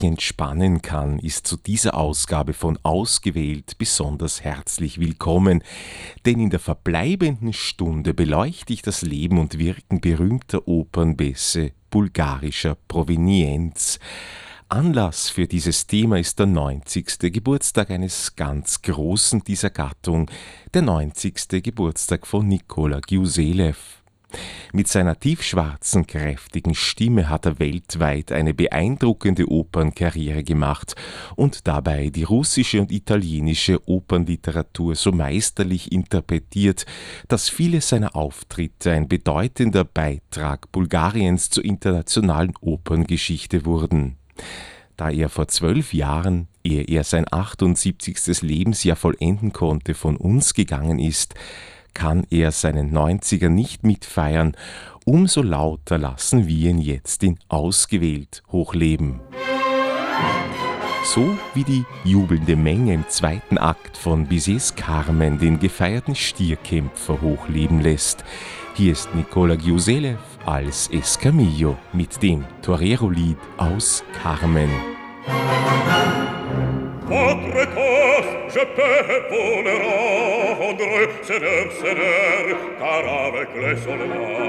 entspannen kann, ist zu dieser Ausgabe von Ausgewählt besonders herzlich willkommen, denn in der verbleibenden Stunde beleuchte ich das Leben und Wirken berühmter Opernbässe bulgarischer Provenienz. Anlass für dieses Thema ist der 90. Geburtstag eines ganz Großen dieser Gattung, der 90. Geburtstag von Nikola Giuselew. Mit seiner tiefschwarzen, kräftigen Stimme hat er weltweit eine beeindruckende Opernkarriere gemacht und dabei die russische und italienische Opernliteratur so meisterlich interpretiert, dass viele seiner Auftritte ein bedeutender Beitrag Bulgariens zur internationalen Operngeschichte wurden. Da er vor 12 Jahren, ehe er sein 78. Lebensjahr vollenden konnte, von uns gegangen ist, kann er seinen 90er nicht mitfeiern, umso lauter lassen wir ihn jetzt in Ausgewählt hochleben. So wie die jubelnde Menge im zweiten Akt von Bizets Carmen den gefeierten Stierkämpfer hochleben lässt. Hier ist Nikola Giuselew als Escamillo mit dem Torero-Lied aus Carmen. Votre toast, je peux vous le rendre, seigneur, car avec les soldats